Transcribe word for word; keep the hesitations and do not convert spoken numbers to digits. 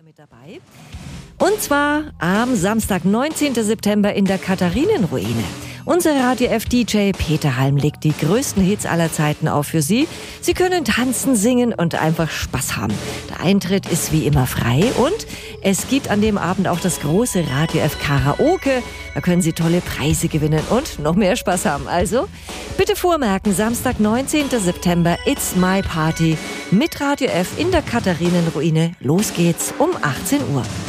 mit dabei. Und zwar am Samstag, neunzehnten September in der Katharinenruine. Unser Radio F-D J Peter Halm legt die größten Hits aller Zeiten auf für Sie. Sie können tanzen, singen und einfach Spaß haben. Der Eintritt ist wie immer frei und es gibt an dem Abend auch das große Radio F Karaoke. Da können Sie tolle Preise gewinnen und noch mehr Spaß haben. Also bitte vormerken, Samstag, neunzehnten September, It's My Party mit Radio F in der Katharinenruine. Los geht's um achtzehn Uhr.